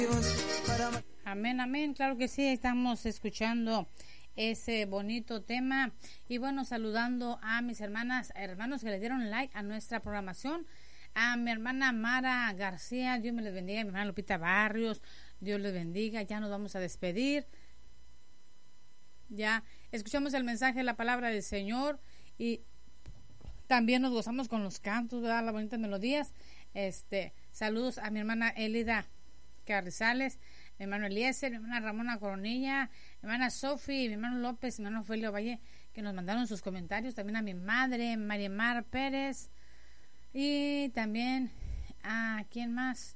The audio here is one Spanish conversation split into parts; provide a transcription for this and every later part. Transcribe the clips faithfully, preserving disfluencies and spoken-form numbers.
Amén, amén, claro que sí, estamos escuchando ese bonito tema y bueno, saludando a mis hermanas, hermanos que le dieron like a nuestra programación, a mi hermana Mara García, Dios me les bendiga, a mi hermana Lupita Barrios, Dios les bendiga, ya nos vamos a despedir, ya escuchamos el mensaje de la palabra del Señor y también nos gozamos con los cantos, ¿verdad? Las bonitas melodías. Este, saludos a mi hermana Elida Carrizales, mi hermano Eliezer, mi hermana Ramona Coronilla, mi hermana Sofi, mi hermano López, mi hermano Felio Valle, que nos mandaron sus comentarios, también a mi madre, María Mar Pérez, y también a quién más,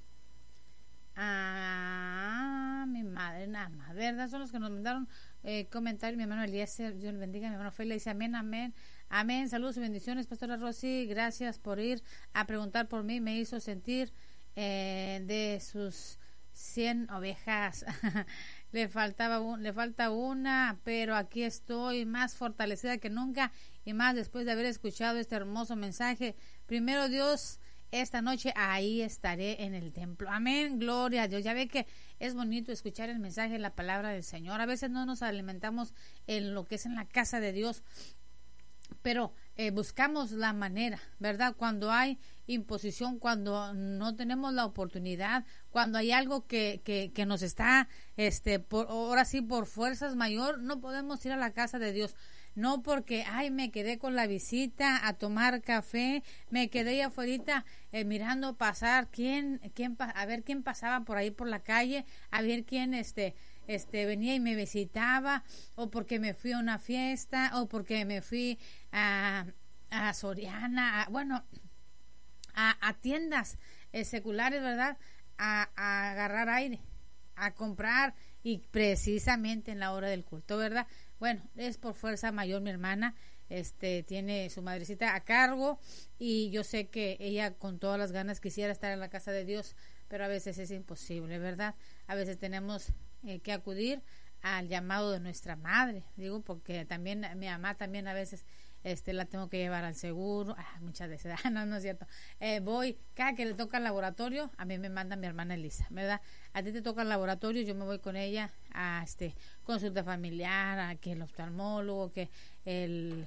a mi madre, nada más, ¿verdad? Son los que nos mandaron eh, comentarios, mi hermano Eliezer, Dios le bendiga, mi hermano Felio dice amén, amén. Amén, saludos y bendiciones, Pastora Rosy, gracias por ir a preguntar por mí, me hizo sentir eh, de sus cien ovejas, le faltaba un, le falta una, pero aquí estoy más fortalecida que nunca y más después de haber escuchado este hermoso mensaje. Primero Dios, esta noche ahí estaré en el templo. Amén, gloria a Dios. Ya ve que es bonito escuchar el mensaje, la palabra del Señor. A veces no nos alimentamos en lo que es en la casa de Dios, pero eh, buscamos la manera, ¿verdad? Cuando hay imposición, cuando no tenemos la oportunidad, cuando hay algo que, que, que nos está, este, por, ahora sí, por fuerzas mayor, no podemos ir a la casa de Dios. No porque, ay, me quedé con la visita a tomar café, me quedé ahí afuera eh, mirando pasar, quién, quién, a ver quién pasaba por ahí por la calle, a ver quién, este, este, venía y me visitaba, o porque me fui a una fiesta, o porque me fui a, a Soriana, a, bueno, a, a tiendas eh, seculares, ¿verdad? A, a agarrar aire, a comprar, y precisamente en la hora del culto, ¿verdad? Bueno, es por fuerza mayor mi hermana, este, tiene su madrecita a cargo y yo sé que ella con todas las ganas quisiera estar en la casa de Dios, pero a veces es imposible, ¿verdad? A veces tenemos eh, que acudir al llamado de nuestra madre, digo, porque también mi mamá también a veces este la tengo que llevar al seguro, ah, muchas veces, ah, no, no es cierto, eh, voy, cada que le toca el laboratorio, a mí me manda mi hermana Elisa, ¿verdad? A ti te toca el laboratorio, yo me voy con ella a este consulta familiar, a que el oftalmólogo, que el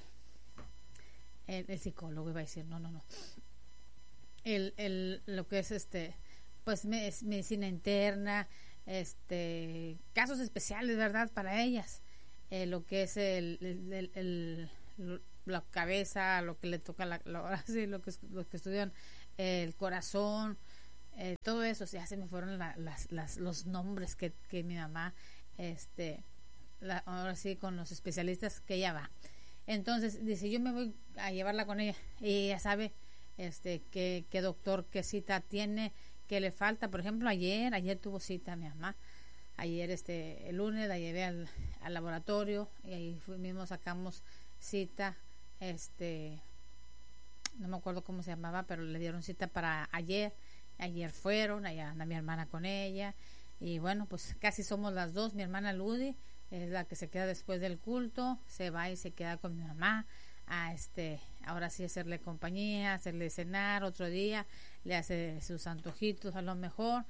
el, el psicólogo iba a decir, no, no, no, el, el, lo que es este, pues me, es medicina interna, este, casos especiales, ¿verdad? Para ellas, eh, lo que es el, el, el, el, el la cabeza, lo que le toca la, la sí, lo que lo que estudian eh, el corazón, eh, todo eso, ya se me fueron la, las, las los nombres que, que mi mamá este la, ahora sí con los especialistas que ella va. Entonces dice, yo me voy a llevarla con ella y ella sabe este qué, qué doctor, qué cita tiene, qué le falta. Por ejemplo, ayer ayer tuvo cita mi mamá, ayer este el lunes la llevé al, al laboratorio y ahí fui, mismo sacamos cita, este no me acuerdo cómo se llamaba, pero le dieron cita para ayer, ayer fueron, allá anda mi hermana con ella y bueno, pues casi somos las dos. Mi hermana Ludi es la que se queda después del culto, se va y se queda con mi mamá a este, ahora sí hacerle compañía, hacerle cenar, otro día le hace sus antojitos a lo mejor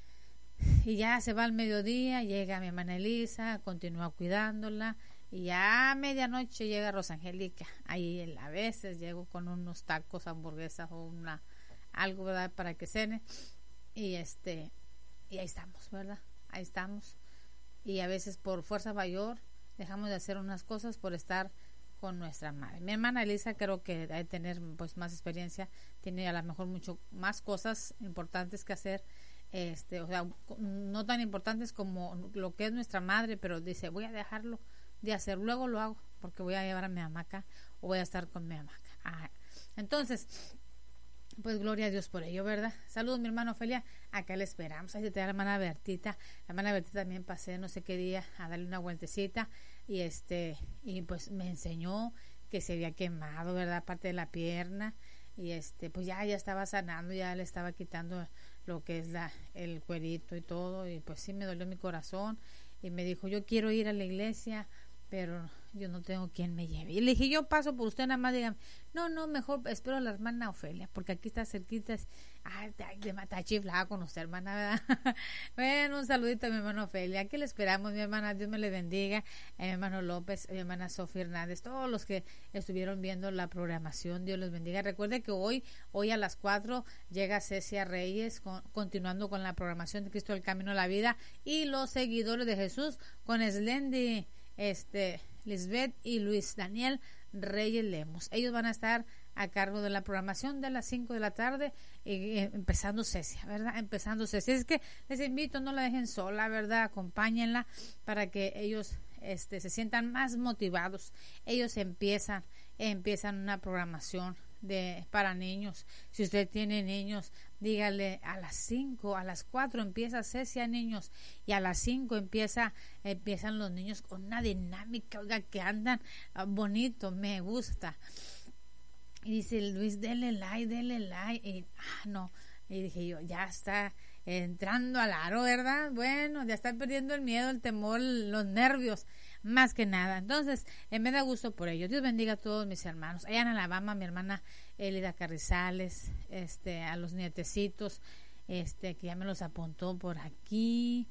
y ya se va al mediodía, llega mi hermana Elisa, continúa cuidándola y ya a medianoche llega Rosangélica, ahí a veces llego con unos tacos, hamburguesas o una algo, ¿verdad? Para que cene y este y ahí estamos, ¿verdad? Ahí estamos y a veces por fuerza mayor dejamos de hacer unas cosas por estar con nuestra madre. Mi hermana Elisa creo que debe tener pues más experiencia, tiene a lo mejor mucho más cosas importantes que hacer, este, o sea, no tan importantes como lo que es nuestra madre, pero dice, voy a dejarlo de hacer, luego lo hago, porque voy a llevar a mi mamá acá, o voy a estar con mi mamá acá. Ah, entonces, pues gloria a Dios por ello, ¿verdad? Saludos mi hermano Ofelia, acá le esperamos. Ahí te da la hermana Bertita, la hermana Bertita también pasé no sé qué día a darle una vueltecita y este, y pues me enseñó que se había quemado, ¿verdad? Parte de la pierna y este, pues ya, ya estaba sanando, ya le estaba quitando lo que es la, el cuerito y todo y pues sí me dolió mi corazón y me dijo, yo quiero ir a la iglesia, pero yo no tengo quien me lleve. Y le dije, yo paso por usted, nada más dígame. No, no, mejor espero a la hermana Ofelia, porque aquí está cerquita. Ay, de matar chiflada con usted, hermana, ¿verdad? Bueno, un saludito a mi hermana Ofelia. Aquí le esperamos, mi hermana. Dios me le bendiga. A mi hermano López, a mi hermana Sofía Hernández, todos los que estuvieron viendo la programación. Dios los bendiga. Recuerde que hoy, hoy a las cuatro llega Cecia Reyes, con, continuando con la programación de Cristo el Camino a la Vida, y los seguidores de Jesús con Slendy, este, Lisbeth y Luis Daniel Reyes Lemos. Ellos van a estar a cargo de la programación de las cinco de la tarde, eh, empezando Cecia, ¿verdad? Empezando Cecia. Es que les invito, no la dejen sola, ¿verdad? Acompáñenla para que ellos este, se sientan más motivados. Ellos empiezan, empiezan una programación de para niños. Si usted tiene niños, dígale a las cinco, a las cuatro empieza Cecia, niños, y a las cinco empieza empiezan los niños con una dinámica, oiga, que andan uh, bonito, me gusta. Y dice Luis, dele like, dele like, y ah, no, y dije yo, ya está entrando al aro, ¿verdad? Bueno, ya está perdiendo el miedo, el temor, los nervios, más que nada. Entonces, eh, me da gusto por ello. Dios bendiga a todos mis hermanos. Allá en Alabama, mi hermana Elida Carrizales, este, a los nietecitos, este, que ya me los apuntó por aquí,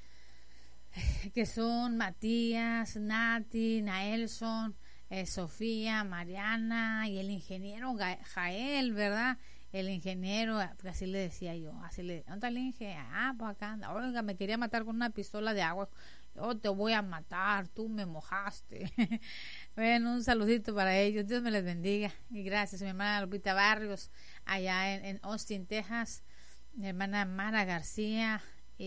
que son Matías, Nati, Naelson, eh, Sofía, Mariana y el ingeniero Jael, ¿verdad? El ingeniero, así le decía yo, así le, ¿dónde está el Inge? Ah, pues acá anda. Oiga, me quería matar con una pistola de agua. Yo te voy a matar, tú me mojaste. Bueno, un saludito para ellos, Dios me les bendiga. Y gracias, mi hermana Lupita Barrios, allá en, en Austin, Texas, mi hermana Mara García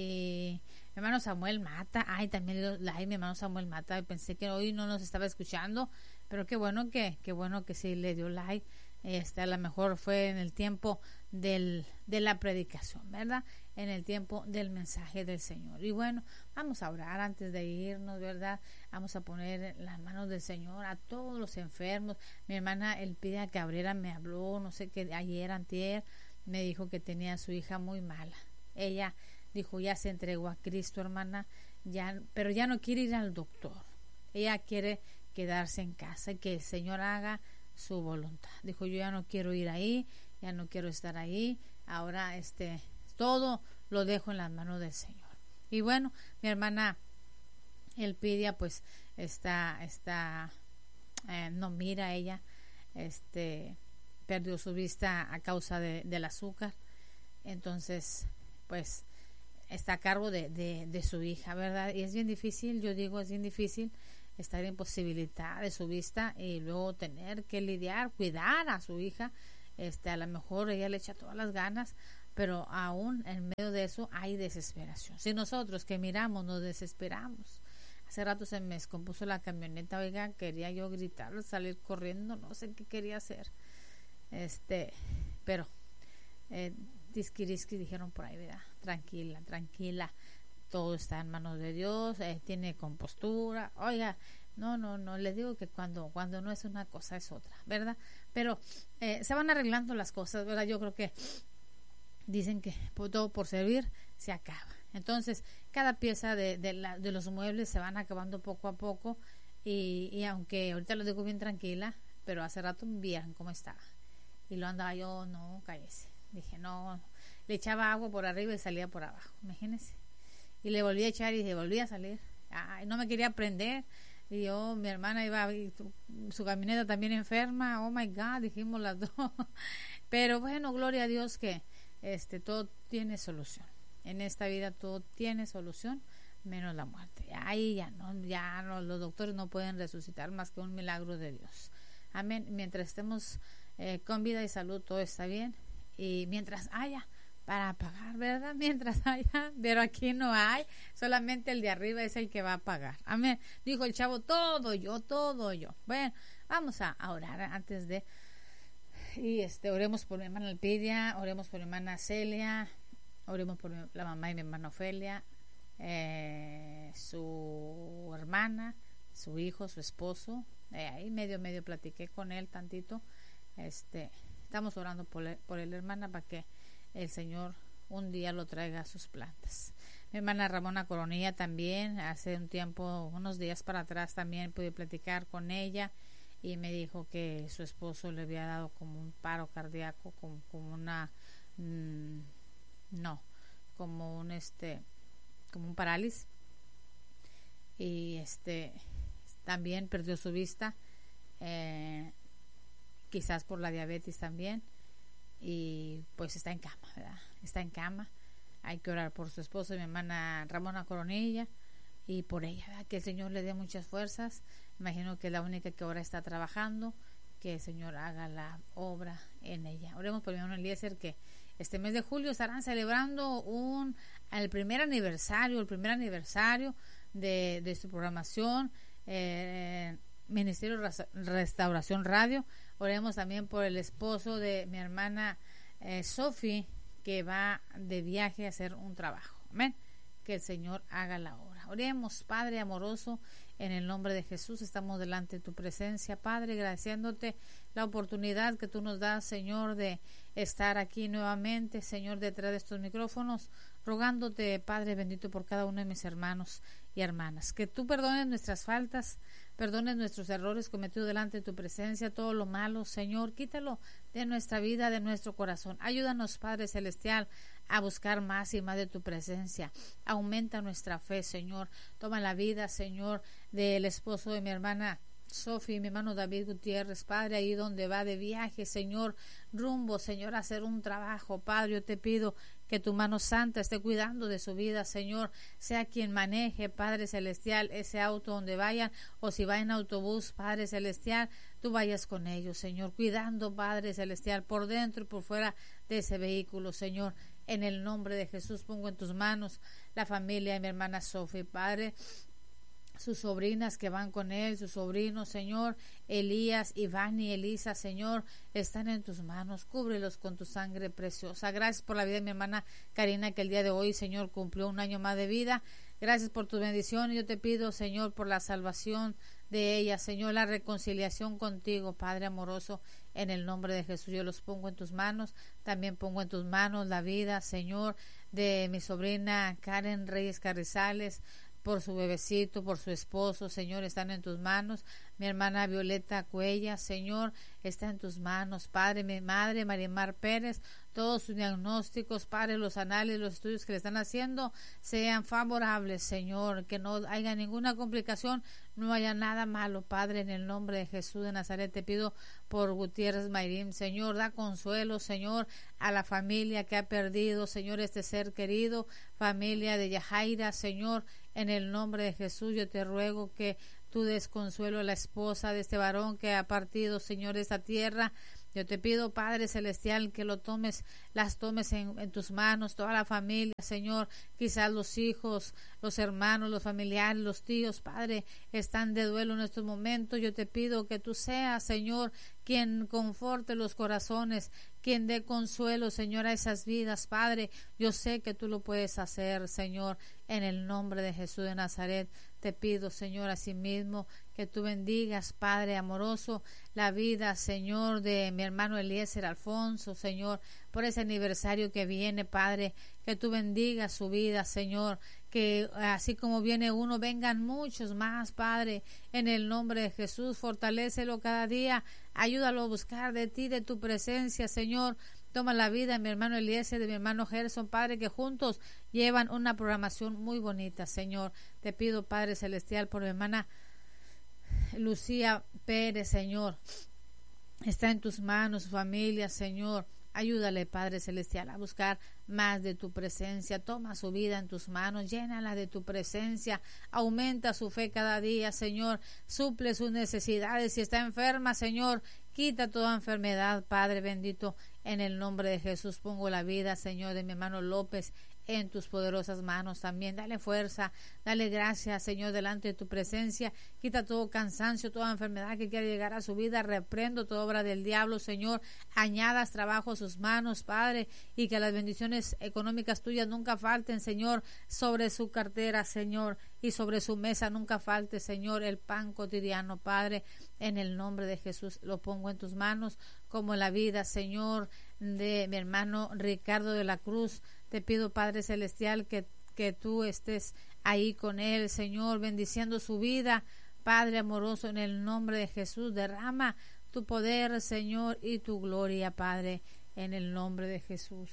y mi hermano Samuel Mata. Ay, también lo, ay, mi hermano Samuel Mata, pensé que hoy no nos estaba escuchando, pero qué bueno que, qué bueno que sí le dio like. Este, a lo mejor fue en el tiempo del, de la predicación, ¿verdad? En el tiempo del mensaje del Señor. Y bueno, vamos a orar antes de irnos, ¿verdad? Vamos a poner en las manos del Señor a todos los enfermos. Mi hermana Elpida Cabrera me habló, no sé qué, ayer, antier, me dijo que tenía a su hija muy mala. Ella dijo, ya se entregó a Cristo, hermana, ya, pero ya no quiere ir al doctor. Ella quiere quedarse en casa y que el Señor haga su voluntad. Dijo, yo ya no quiero ir ahí, ya no quiero estar ahí, ahora este todo lo dejo en las manos del Señor. Y bueno, mi hermana Elpidia pues está está eh, no mira, ella este perdió su vista a causa de, del azúcar, entonces pues está a cargo de, de, de su hija, ¿verdad? Y es bien difícil, yo digo, es bien difícil estar imposibilitada de su vista y luego tener que lidiar, cuidar a su hija. Este, a lo mejor ella le echa todas las ganas, pero aún en medio de eso hay desesperación. Si nosotros que miramos nos desesperamos, hace rato se me descompuso la camioneta, oiga, quería yo gritar, salir corriendo, no sé qué quería hacer, este, pero eh, disquiriski dijeron por ahí, ¿verdad? Tranquila, tranquila, todo está en manos de Dios, eh, tiene compostura, oiga, no, no, no, les digo que cuando cuando no es una cosa es otra, ¿verdad? Pero eh, se van arreglando las cosas, ¿verdad? Yo creo que dicen que todo por servir se acaba. Entonces, cada pieza de, de, la, de los muebles se van acabando poco a poco y, y aunque ahorita lo digo bien tranquila, pero hace rato vieron cómo estaba. Y lo andaba yo, no, cállese. Dije, no, le echaba agua por arriba y salía por abajo, imagínense. Y le volví a echar y se volvía a salir. Ay, no me quería prender. Y yo, mi hermana iba, y su, su camioneta también enferma. Oh my God, dijimos las dos. Pero bueno, gloria a Dios que este todo tiene solución. En esta vida todo tiene solución, menos la muerte. Ahí ya no, ya no, los doctores no pueden resucitar más que un milagro de Dios. Amén. Mientras estemos eh, con vida y salud, todo está bien. Y mientras haya para pagar, ¿verdad? Mientras haya, pero aquí no hay, solamente el de arriba es el que va a pagar. Amén. Dijo el chavo, todo yo, todo yo. Bueno, vamos a, a orar antes de, y este, oremos por mi hermana Elpidia, oremos por mi hermana Celia, oremos por mi, la mamá y mi hermana Ofelia, eh, su hermana, su hijo, su esposo, eh, ahí medio, medio platiqué con él tantito, este, estamos orando por él, por él, hermana, para que el Señor un día lo traiga a sus plantas. Mi hermana Ramona Coronilla también, hace un tiempo, unos días para atrás también pude platicar con ella y me dijo que su esposo le había dado como un paro cardíaco, como, como una, mmm, no, como un este, como un parálisis, y este también perdió su vista, eh, quizás por la diabetes también, y pues está en cama, ¿verdad? Está en cama. Hay que orar por su esposo, mi hermana Ramona Coronilla, y por ella, ¿verdad? Que el Señor le dé muchas fuerzas. Imagino que es la única que ahora está trabajando, que el Señor haga la obra en ella. Oremos por mi hermano Eliezer, que este mes de julio estarán celebrando un el primer aniversario, el primer aniversario de, de su programación, eh, Ministerio Restauración Radio. Oremos también por el esposo de mi hermana eh, Sophie, que va de viaje a hacer un trabajo. Amén. Que el Señor haga la obra. Oremos, Padre amoroso, en el nombre de Jesús estamos delante de tu presencia, Padre, agradeciéndote la oportunidad que tú nos das, Señor, de estar aquí nuevamente, Señor, detrás de estos micrófonos, rogándote, Padre bendito, por cada uno de mis hermanos y hermanas, que tú perdones nuestras faltas, perdones nuestros errores cometidos delante de tu presencia, todo lo malo, Señor, quítalo de nuestra vida, de nuestro corazón. Ayúdanos, Padre Celestial, a buscar más y más de tu presencia. Aumenta nuestra fe, Señor. Toma la vida, Señor, del esposo de mi hermana Sophie y mi hermano David Gutiérrez, Padre, ahí donde va de viaje, Señor, rumbo, Señor, a hacer un trabajo, Padre, yo te pido que tu mano santa esté cuidando de su vida, Señor, sea quien maneje, Padre Celestial, ese auto donde vayan, o si va en autobús, Padre Celestial, tú vayas con ellos, Señor, cuidando, Padre Celestial, por dentro y por fuera de ese vehículo, Señor. En el nombre de Jesús pongo en tus manos la familia de mi hermana Sophie, Padre, sus sobrinas que van con él, sus sobrinos, Señor, Elías, Iván y Elisa, Señor, están en tus manos, cúbrelos con tu sangre preciosa. Gracias por la vida de mi hermana Karina, que el día de hoy, Señor, cumplió un año más de vida. Gracias por tu bendición. Yo te pido, Señor, por la salvación de ella, Señor, la reconciliación contigo, Padre amoroso, en el nombre de Jesús. Yo los pongo en tus manos. También pongo en tus manos la vida, Señor, de mi sobrina Karen Reyes Carrizales, por su bebecito, por su esposo, Señor, están en tus manos. Mi hermana Violeta Cuella, Señor, está en tus manos. Padre, mi madre Marimar Pérez, todos sus diagnósticos, Padre, los análisis, los estudios que le están haciendo sean favorables, Señor, que no haya ninguna complicación, no haya nada malo, Padre, en el nombre de Jesús de Nazaret. Te pido por Gutiérrez Mayrín, Señor, da consuelo, Señor, a la familia que ha perdido, Señor, este ser querido, familia de Yajaira, Señor, en el nombre de Jesús yo te ruego que tú des consuelo a la esposa de este varón que ha partido, Señor, de esta tierra. Yo te pido, Padre Celestial, que lo tomes, las tomes en, en tus manos, toda la familia, Señor, quizás los hijos, los hermanos, los familiares, los tíos, Padre, están de duelo en estos momentos. Yo te pido que tú seas, Señor, quien conforte los corazones, quien dé consuelo, Señor, a esas vidas, Padre. Yo sé que tú lo puedes hacer, Señor, en el nombre de Jesús de Nazaret. Te pido, Señor, asimismo, que tú bendigas, Padre amoroso, la vida, Señor, de mi hermano Eliezer Alfonso, Señor, por ese aniversario que viene, Padre, que tú bendigas su vida, Señor, que así como viene uno, vengan muchos más, Padre, en el nombre de Jesús. Fortalécelo cada día, ayúdalo a buscar de ti, de tu presencia, Señor. Toma la vida de mi hermano Eliezer, de mi hermano Gerson, Padre, que juntos llevan una programación muy bonita, Señor. Te pido, Padre Celestial, por mi hermana Lucía Pérez, Señor. Está en tus manos, su familia, Señor. Ayúdale, Padre Celestial, a buscar más de tu presencia. Toma su vida en tus manos, llénala de tu presencia, aumenta su fe cada día, Señor. Suple sus necesidades. Si está enferma, Señor, quita toda enfermedad, Padre bendito. En el nombre de Jesús pongo la vida, Señor, de mi hermano López en tus poderosas manos también. Dale fuerza, dale gracias, Señor, delante de tu presencia. Quita todo cansancio, toda enfermedad que quiera llegar a su vida. Reprendo toda obra del diablo, Señor. Añadas trabajo a sus manos, Padre, y que las bendiciones económicas tuyas nunca falten, Señor, sobre su cartera, Señor, y sobre su mesa nunca falte, Señor, el pan cotidiano, Padre. En el nombre de Jesús lo pongo en tus manos, como la vida, Señor, de mi hermano Ricardo de la Cruz. Te pido, Padre Celestial, que, que tú estés ahí con él, Señor, bendiciendo su vida, Padre amoroso, en el nombre de Jesús. Derrama tu poder, Señor, y tu gloria, Padre, en el nombre de Jesús.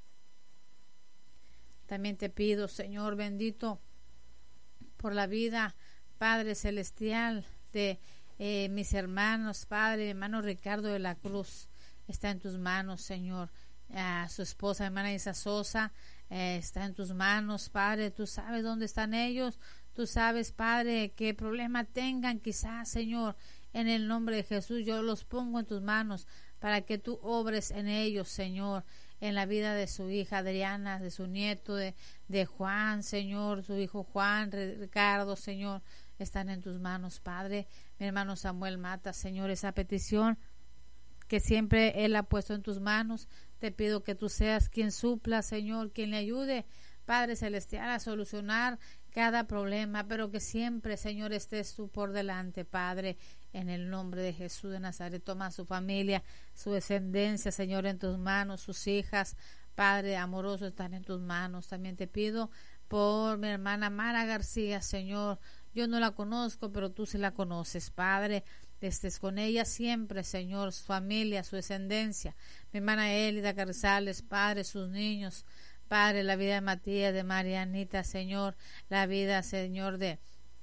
También te pido, Señor bendito, por la vida, Padre celestial, de eh, mis hermanos, Padre, hermano Ricardo de la Cruz, está en tus manos, Señor. A su esposa, hermana Isa Sosa, eh, está en tus manos, Padre. Tú sabes dónde están ellos. Tú sabes, Padre, qué problema tengan quizás, Señor. En el nombre de Jesús, yo los pongo en tus manos para que tú obres en ellos, Señor, en la vida de su hija Adriana, de su nieto, de, de Juan, Señor, su hijo Juan, Ricardo, Señor, están en tus manos, Padre. Mi hermano Samuel Mata, Señor, esa petición que siempre él ha puesto en tus manos, te pido que tú seas quien supla, Señor, quien le ayude, Padre celestial, a solucionar cada problema, pero que siempre, Señor, estés tú por delante, Padre, en el nombre de Jesús de Nazaret. Toma a su familia, su descendencia, Señor, en tus manos, sus hijas, Padre amoroso, están en tus manos. También te pido por mi hermana Mara García, Señor, yo no la conozco, pero tú sí la conoces, Padre, estés con ella siempre, Señor, su familia, su descendencia, mi hermana Élida Carrizales, Padre, sus niños, Padre, la vida de Matías, de Marianita, Señor, la vida, Señor, de,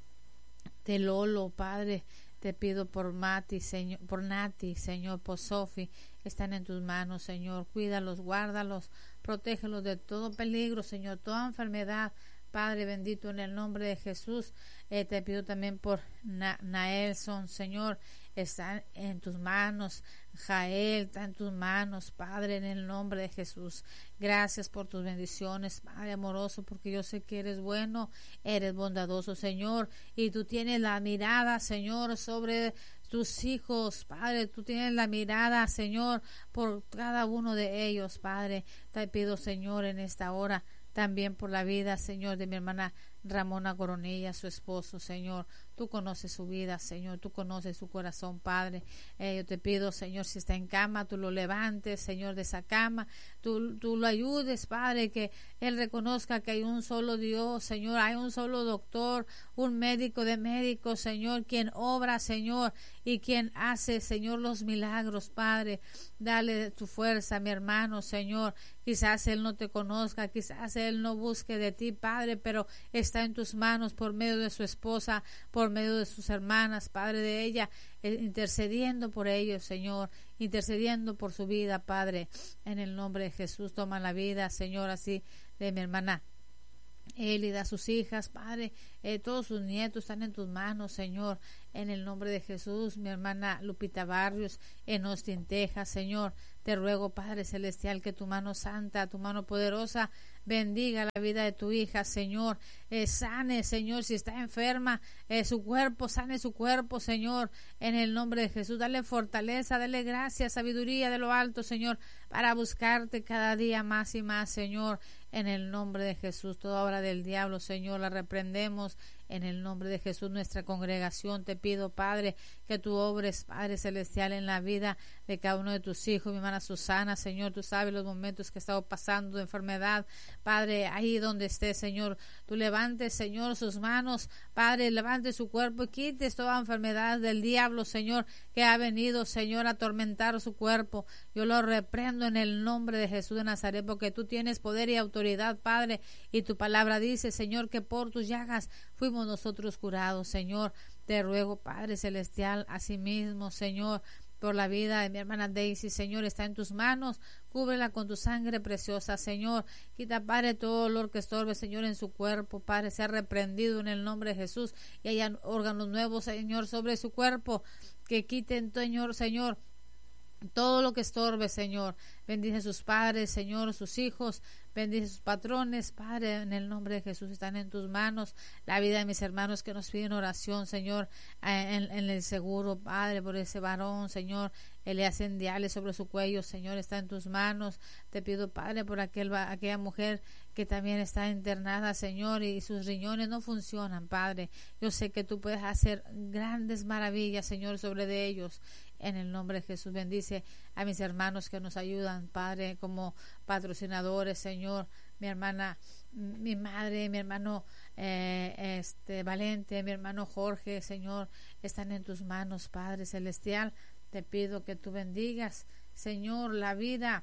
de Lolo, Padre, te pido por Mati, Señor, por Nati, Señor, por Sofi, están en tus manos, Señor, cuídalos, guárdalos, protégelos de todo peligro, Señor, toda enfermedad, Padre bendito, en el nombre de Jesús. Eh, te pido también por Na Naelson, Señor, está en tus manos. Jael, está en tus manos, Padre, en el nombre de Jesús. Gracias por tus bendiciones, Padre amoroso, porque yo sé que eres bueno, eres bondadoso, Señor, y tú tienes la mirada, Señor, sobre tus hijos, Padre, tú tienes la mirada, Señor, por cada uno de ellos, Padre. Te pido, Señor, en esta hora, también por la vida, Señor, de mi hermana Ramona Coronilla, su esposo, Señor. Tú conoces su vida, Señor. Tú conoces su corazón, Padre. Eh, yo te pido, Señor, si está en cama, tú lo levantes, Señor, de esa cama. Tú, tú lo ayudes, Padre, que él reconozca que hay un solo Dios, Señor. Hay un solo doctor, un médico de médicos, Señor, quien obra, Señor, y quien hace, Señor, los milagros, Padre. Dale tu fuerza a mi hermano, Señor. Quizás él no te conozca, quizás él no busque de ti, Padre, pero está en tus manos por medio de su esposa, por medio de sus hermanas, Padre, de ella, eh, intercediendo por ellos, Señor, intercediendo por su vida, Padre, en el nombre de Jesús. Toma la vida, Señor, así de mi hermana Élida, sus hijas, Padre, eh, todos sus nietos están en tus manos, Señor, en el nombre de Jesús. Mi hermana Lupita Barrios, en Austin, Texas, Señor, te ruego, Padre celestial, que tu mano santa, tu mano poderosa, bendiga la vida de tu hija, Señor, eh, sane, Señor, si está enferma, eh, su cuerpo, sane su cuerpo, Señor, en el nombre de Jesús. Dale fortaleza, dale gracia, sabiduría de lo alto, Señor, para buscarte cada día más y más, Señor, en el nombre de Jesús. Toda obra del diablo, Señor, la reprendemos en el nombre de Jesús. Nuestra congregación, te pido, Padre, que tú obres, Padre celestial, en la vida de cada uno de tus hijos. Mi hermana Susana, Señor, tú sabes los momentos que he estado pasando de enfermedad, Padre, ahí donde esté, Señor, tú levantes, Señor, sus manos, Padre, levante su cuerpo y quites toda enfermedad del diablo, Señor, que ha venido, Señor, a atormentar su cuerpo. Yo lo reprendo en el nombre de Jesús de Nazaret, porque tú tienes poder y autoridad, Padre, y tu palabra dice, Señor, que por tus llagas fuimos nosotros curados, Señor. Te ruego, Padre celestial, asimismo, Señor, por la vida de mi hermana Daisy, Señor, está en tus manos, cúbrela con tu sangre preciosa, Señor, quita, Padre, todo dolor que estorbe, Señor, en su cuerpo, Padre, sea reprendido en el nombre de Jesús, y haya órganos nuevos, Señor, sobre su cuerpo, que quiten, Señor, Señor, todo lo que estorbe, Señor. Bendice a sus padres, Señor, sus hijos, bendice a sus patrones, Padre, en el nombre de Jesús, están en tus manos. La vida de mis hermanos que nos piden oración, Señor, en, en el seguro, Padre, por ese varón, Señor, le hacen diales sobre su cuello, Señor, está en tus manos. Te pido, Padre, por aquel, aquella mujer que también está internada, Señor, y sus riñones no funcionan, Padre. Yo sé que tú puedes hacer grandes maravillas, Señor, sobre de ellos. En el nombre de Jesús, bendice a mis hermanos que nos ayudan, Padre, como patrocinadores, Señor. mi hermana, mi madre, mi hermano eh, este Valente, mi hermano Jorge, Señor, están en tus manos, Padre Celestial. Te pido que tú bendigas, Señor, la vida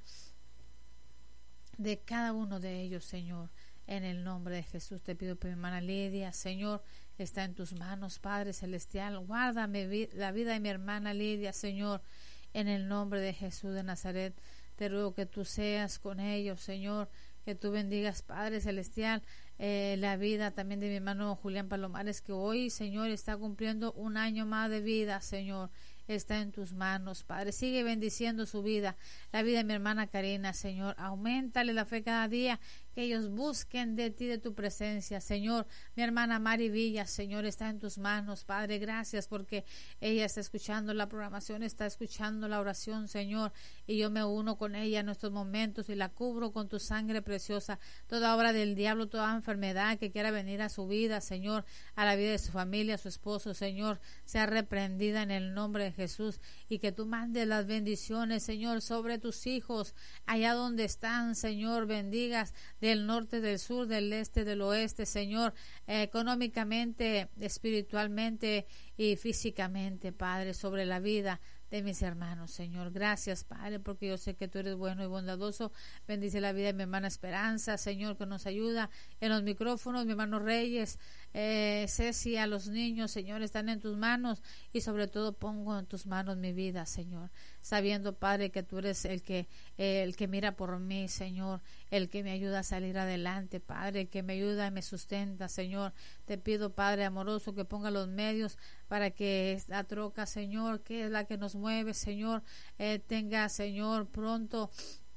de cada uno de ellos, Señor. En el nombre de Jesús te pido por mi hermana Lidia, Señor, está en tus manos, Padre Celestial. Guárdame vi- la vida de mi hermana Lidia, Señor, en el nombre de Jesús de Nazaret. Te ruego que tú seas con ellos, Señor, que tú bendigas, Padre Celestial, eh, la vida también de mi hermano Julián Palomares, que hoy, Señor, está cumpliendo un año más de vida, Señor. Está en tus manos, Padre. Sigue bendiciendo su vida, la vida de mi hermana Karina, Señor. Auméntale la fe cada día, que ellos busquen de ti, de tu presencia, Señor. Mi hermana Mari Villa, Señor, está en tus manos, Padre. Gracias porque ella está escuchando la programación, está escuchando la oración, Señor, y yo me uno con ella en estos momentos y la cubro con tu sangre preciosa. Toda obra del diablo, toda enfermedad que quiera venir a su vida, Señor, a la vida de su familia, a su esposo, Señor, sea reprendida en el nombre de Jesús, y que tú mandes las bendiciones, Señor, sobre tus hijos, allá donde están, Señor. Bendigas del norte, del sur, del este, del oeste, Señor, eh, económicamente, espiritualmente y físicamente, Padre, sobre la vida de mis hermanos, Señor. Gracias, Padre, porque yo sé que tú eres bueno y bondadoso. Bendice la vida de mi hermana Esperanza, Señor, que nos ayuda en los micrófonos. Mi hermano Reyes, eh, Ceci, a los niños, Señor, están en tus manos, y sobre todo pongo en tus manos mi vida, Señor, sabiendo, Padre, que tú eres el que eh, el que mira por mí, Señor, el que me ayuda a salir adelante, Padre, el que me ayuda y me sustenta, Señor. Te pido, Padre amoroso, que ponga los medios para que esta troca, Señor, que es la que nos mueve, Señor, eh, tenga, Señor, pronto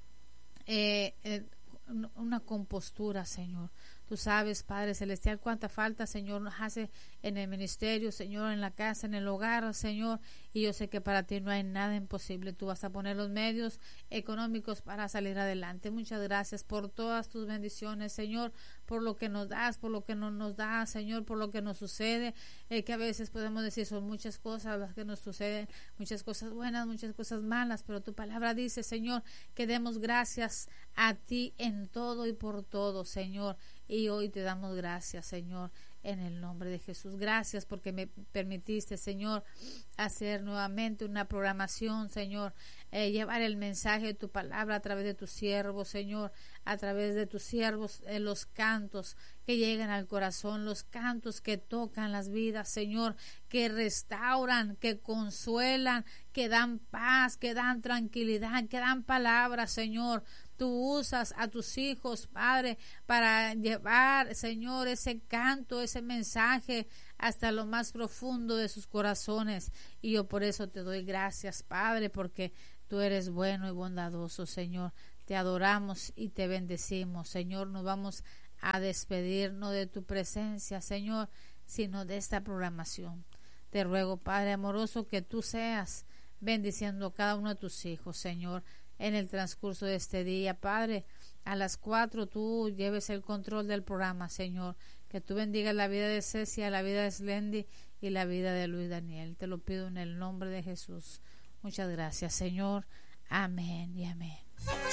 eh, eh, una compostura, Señor. Tú sabes, Padre Celestial, cuánta falta, Señor, nos hace en el ministerio, Señor, en la casa, en el hogar, Señor, y yo sé que para ti no hay nada imposible. Tú vas a poner los medios económicos para salir adelante. Muchas gracias por todas tus bendiciones, Señor, por lo que nos das, por lo que no nos das, Señor, por lo que nos sucede, eh, que a veces podemos decir son muchas cosas las que nos suceden, muchas cosas buenas, muchas cosas malas, pero tu palabra dice, Señor, que demos gracias a ti en todo y por todo, Señor. Y hoy te damos gracias, Señor, en el nombre de Jesús. Gracias porque me permitiste, Señor, hacer nuevamente una programación, Señor, eh, llevar el mensaje de tu palabra a través de tus siervos, Señor, a través de tus siervos, eh, los cantos que llegan al corazón, los cantos que tocan las vidas, Señor, que restauran, que consuelan, que dan paz, que dan tranquilidad, que dan palabras, Señor. Tú usas a tus hijos, Padre, para llevar, Señor, ese canto, ese mensaje hasta lo más profundo de sus corazones. Y yo por eso te doy gracias, Padre, porque tú eres bueno y bondadoso, Señor. Te adoramos y te bendecimos, Señor. Nos vamos a despedir no de tu presencia, Señor, sino de esta programación. Te ruego, Padre amoroso, que tú seas bendiciendo a cada uno de tus hijos, Señor, en el transcurso de este día, Padre. A las cuatro tú lleves el control del programa, Señor. Que tú bendigas la vida de Cecia, la vida de Slendy y la vida de Luis Daniel. Te lo pido en el nombre de Jesús. Muchas gracias, Señor. Amén y amén.